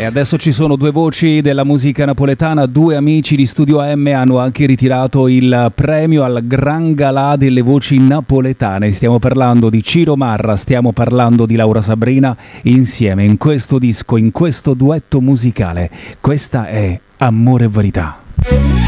adesso ci sono due voci della musica napoletana, due amici di Studio M hanno anche ritirato il premio al Gran Galà delle voci napoletane. Stiamo parlando di Ciro Marra, stiamo parlando di Laura Sabrina, insieme in questo disco, in questo duetto musicale. Questa è Amore e Verità.